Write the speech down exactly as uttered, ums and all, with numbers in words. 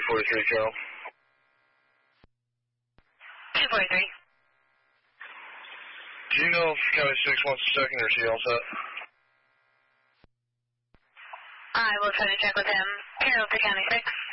forty-three, Carol. two forty-three. Do you know if County six wants a second, or is he all set? I will try to check with him. Carol to County six.